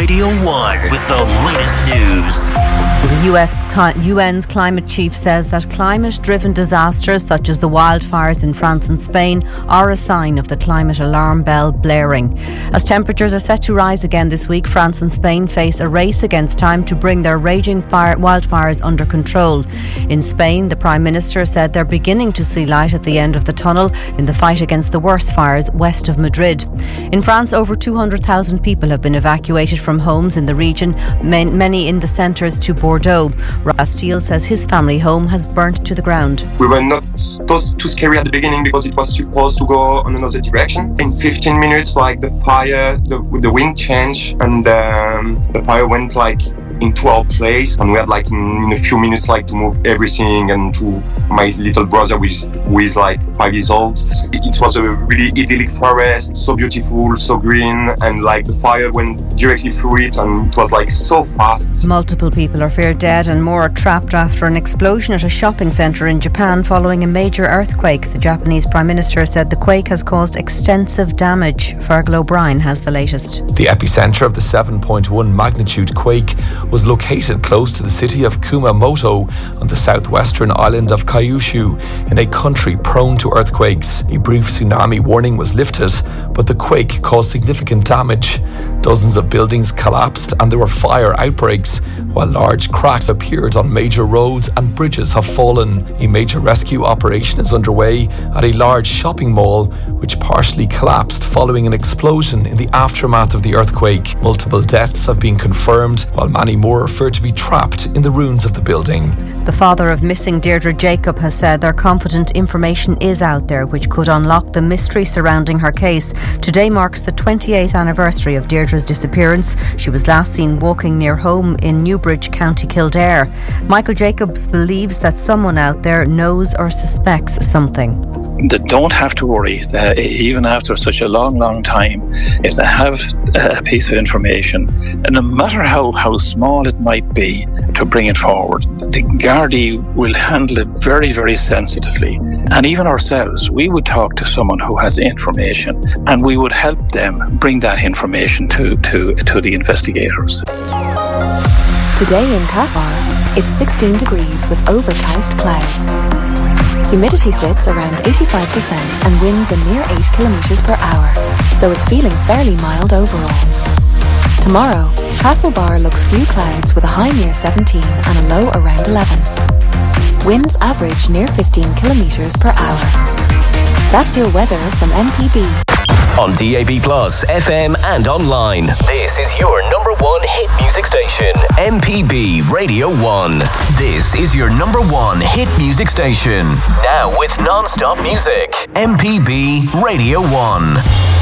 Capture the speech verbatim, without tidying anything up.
Radio one with the latest news. The U S U N's climate chief says that climate-driven disasters such as the wildfires in France and Spain are a sign of the climate alarm bell blaring. As temperatures are set to rise again this week, France and Spain face a race against time to bring their raging fire wildfires under control. In Spain, the Prime Minister said they're beginning to see light at the end of the tunnel in the fight against the worst fires west of Madrid. In France, over two hundred thousand people have been evacuated from homes in the region, many in the centres to Bordeaux. Rastil says his family home has burnt to the ground. We were not too scary at the beginning because it was supposed to go on another direction. In fifteen minutes, like the fire, the, the wind changed and um, the fire went like into our place, and we had like in, in a few minutes like to move everything and to my little brother who is, who is like five years old. It was a really idyllic forest, so beautiful, so green, and like the fire went directly through it and it was like so fast. Multiple people are feared dead and more are trapped after an explosion at a shopping centre in Japan following a major earthquake. The Japanese Prime Minister said the quake has caused extensive damage. Fergal O'Brien has the latest. The epicentre of the seven point one magnitude quake was located close to the city of Kumamoto on the southwestern island of Kyushu in a country prone to earthquakes. A brief tsunami warning was lifted, but the quake caused significant damage. Dozens of buildings collapsed and there were fire outbreaks, while large cracks appeared on major roads and bridges have fallen. A major rescue operation is underway at a large shopping mall which partially collapsed following an explosion in the aftermath of the earthquake. Multiple deaths have been confirmed, while many more are feared to be trapped in the ruins of the building. The father of missing Deirdre Jacob has said they're confident information is out there which could unlock the mystery surrounding her case. Today marks the twenty-eighth anniversary of Deirdre's disappearance. She was last seen walking near home in Newbridge, County Kildare. Michael Jacobs believes that someone out there knows or suspects something. They don't have to worry, uh, even after such a long, long time, if they have a piece of information, and no matter how, how small it might be, to bring it forward. The Gardaí will handle it very, very sensitively. And even ourselves, we would talk to someone who has information and we would help them bring that information to, to, to the investigators. Today in Castlebar, it's sixteen degrees with overcast clouds. Humidity sits around eighty-five percent and winds a mere eight kilometres per hour, so it's feeling fairly mild overall. Tomorrow, Castlebar looks few clouds with a high near seventeen and a low around eleven. Winds average near fifteen kilometres per hour. That's your weather from M P B. On D A B Plus, F M and online. This is your number one hit music station, M P B Radio one. This is your number one hit music station. Now with non-stop music, M P B Radio one.